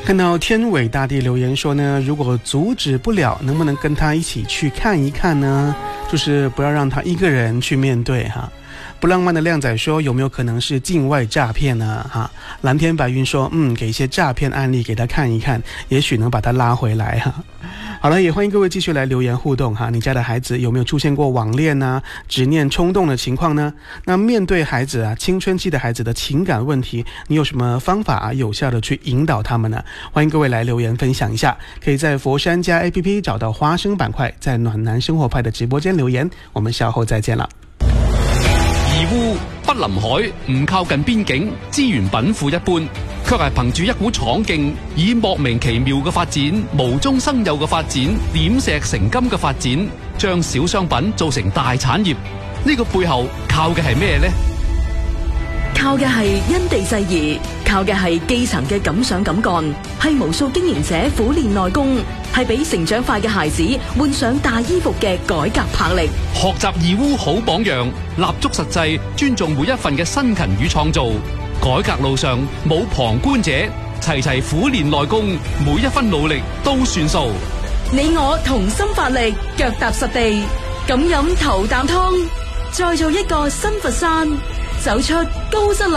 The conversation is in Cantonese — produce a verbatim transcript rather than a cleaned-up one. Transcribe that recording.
看到天伟大帝留言说呢，如果阻止不了，能不能跟他一起去看一看呢？就是不要让他一个人去面对哈。不浪漫的靓仔说，有没有可能是境外诈骗呢？哈，蓝天白云说，嗯，给一些诈骗案例给他看一看，也许能把他拉回来哈。好了，也欢迎各位继续来留言互动哈。你家的孩子有没有出现过网恋啊、执念冲动的情况呢？那面对孩子啊，青春期的孩子的情感问题，你有什么方法啊，有效的去引导他们呢？欢迎各位来留言分享一下，可以在佛山家 A P P 找到花生板塊，在暖男生活派的直播間留言。我們稍後再見啦。 義烏不臨海，唔靠近邊境，資源稟賦一般，卻係憑住一股闖勁，以莫名其妙嘅發展、無中生有嘅發展、點石成金嘅發展，將小商品做成大產業。呢個背後靠嘅係咩呢？ 靠嘅係因地制宜，靠嘅係基層嘅敢想敢幹，係無數經營者苦練內功，係俾成長快嘅孩子換上大衣服嘅改革魄力。 學習義烏好榜樣，立足實際，尊重每一份嘅辛勤與創造。改革路上冇旁觀者，齊齊苦練內功，每一分努力都算數。 你我同心發力，腳踏實地，咁飲頭啖湯，再做一個新佛山，走出高質量